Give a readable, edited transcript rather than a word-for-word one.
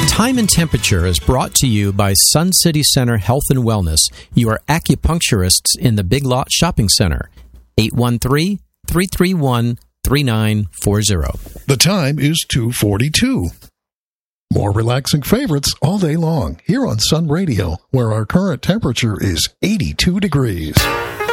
Time and Temperature is brought to you by Sun City Center Health and Wellness, your acupuncturists in the Big Lot Shopping Center. 813-331-3940. The time is 2:42. More relaxing favorites all day long here on Sun Radio, where our current temperature is 82 degrees.